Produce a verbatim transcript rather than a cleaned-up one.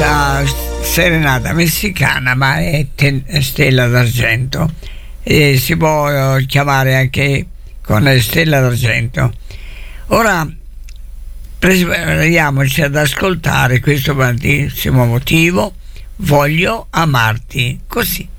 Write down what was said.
questa serenata messicana, ma è ten- Stella d'Argento, e si può chiamare anche con Stella d'Argento. Ora prepariamoci ad ascoltare questo bellissimo motivo, Voglio amarti così.